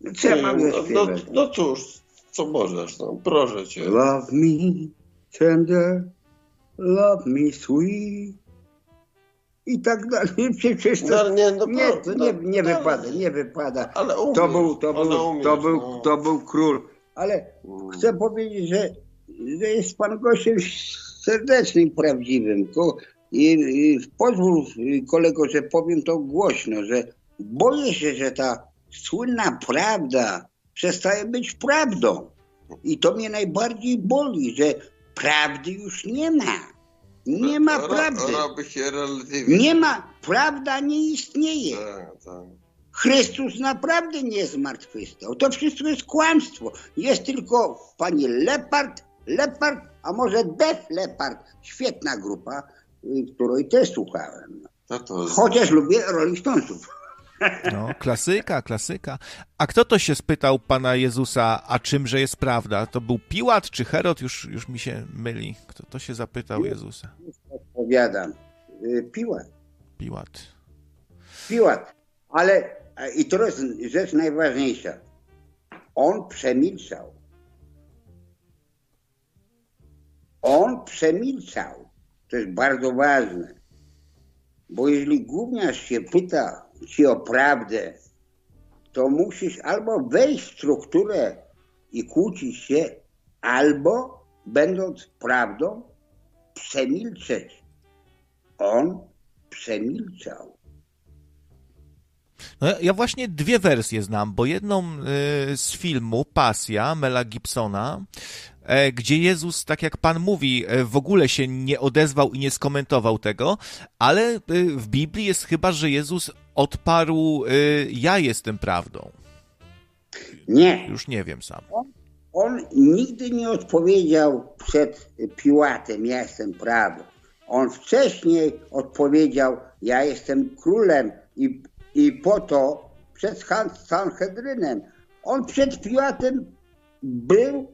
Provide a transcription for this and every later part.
Co ja mam no, zaśpiewać? no cóż, co możesz, no, proszę cię. Love me tender, love me sweet. I tak dalej. Przecież to No, nie, no, nie wypada, nie wypada. Ale umiesz, To był król. Ale chcę powiedzieć, że jest pan gościem serdecznym, prawdziwym. I pozwól, kolego, że powiem to głośno, że boję się, że ta słynna prawda przestaje być prawdą. I to mnie najbardziej boli, że prawdy już nie ma. Nie ma prawdy. Robi się relatywnie. Nie ma. Prawda nie istnieje. Tak. Chrystus naprawdę nie zmartwychwstał. To wszystko jest kłamstwo. Jest tylko pani Lepard, a może Def Leppard. Świetna grupa, której też słuchałem. Chociaż lubię Rolling Stonesów. No, klasyka. A kto to się spytał Pana Jezusa, a czymże jest prawda? To był Piłat czy Herod? Już mi się myli. Kto to się zapytał Jezusa? Odpowiadam. Piłat. Ale i to jest rzecz najważniejsza. On przemilczał. To jest bardzo ważne. Bo jeżeli gówniarz się pyta ci o prawdę, to musisz albo wejść w strukturę i kłócić się, albo będąc prawdą przemilczeć. On przemilczał. No, ja właśnie dwie wersje znam, bo jedną z filmu Pasja Mela Gibsona, gdzie Jezus, tak jak Pan mówi, w ogóle się nie odezwał i nie skomentował tego, ale w Biblii jest chyba, że Jezus odparł, ja jestem prawdą. Nie. Już nie wiem sam. On nigdy nie odpowiedział przed Piłatem, ja jestem prawdą. On wcześniej odpowiedział, ja jestem królem i po to przed Sanhedrynem. On przed Piłatem był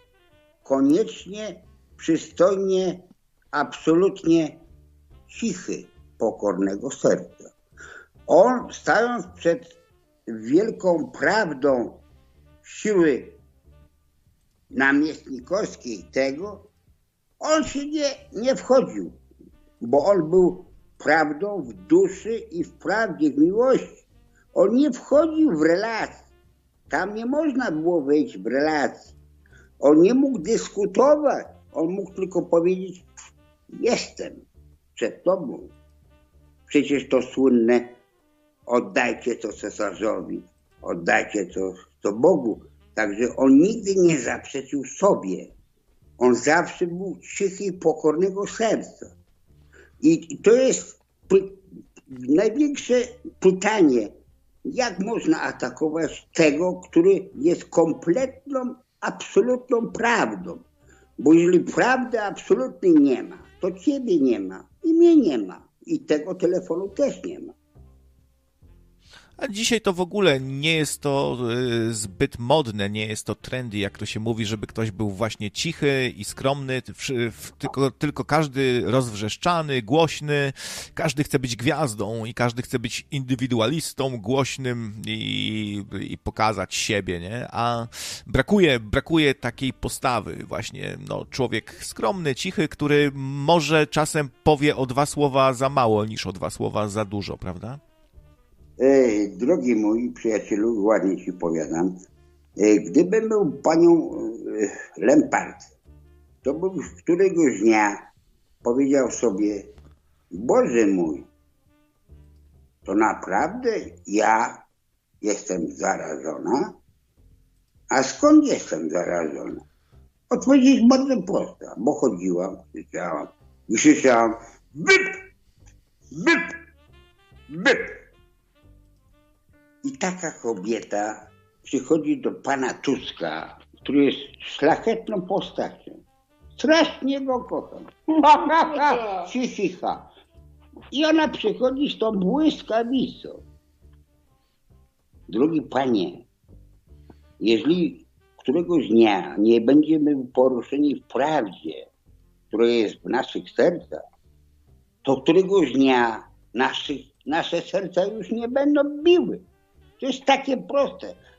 koniecznie, przystojnie, absolutnie cichy, pokornego serca. On, stając przed wielką prawdą siły namiestnikowskiej tego, on się nie wchodził, bo on był prawdą w duszy i w prawdzie, w miłości. On nie wchodził w relacje. Tam nie można było wejść w relacje. On nie mógł dyskutować. On mógł tylko powiedzieć, jestem przed tobą. Przecież to słynne, oddajcie to cesarzowi, oddajcie to Bogu. Także on nigdy nie zaprzeczył sobie. On zawsze był cichy i pokornego serca. I to jest największe pytanie, jak można atakować tego, który jest kompletną, absolutną prawdą. Bo jeżeli prawdy absolutnej nie ma, to ciebie nie ma i mnie nie ma. I tego telefonu też nie ma. A dzisiaj to w ogóle nie jest to zbyt modne, nie jest to trendy, jak to się mówi, żeby ktoś był właśnie cichy i skromny, tylko każdy rozwrzeszczany, głośny, każdy chce być gwiazdą i każdy chce być indywidualistą, głośnym i pokazać siebie, nie? A brakuje takiej postawy właśnie, no, człowiek skromny, cichy, który może czasem powie o 2 słowa za mało niż o 2 słowa za dużo, prawda? Drogi mój przyjacielu, ładnie ci powiadam, gdybym był panią Lempart, to bym któregoś dnia powiedział sobie, Boże mój, to naprawdę ja jestem zarażona? A skąd jestem zarażona? Odpowiedź jest bardzo prosta, bo chodziłam, krzyczałam, byp. I taka kobieta przychodzi do pana Tuska, który jest szlachetną postacią. Strasznie go kocham. Cicha. I ona przychodzi z tą błyskawicą. Drogi panie, jeżeli któregoś dnia nie będziemy poruszeni w prawdzie, która jest w naszych sercach, to któregoś dnia nasze serca już nie będą biły. To jest takie proste.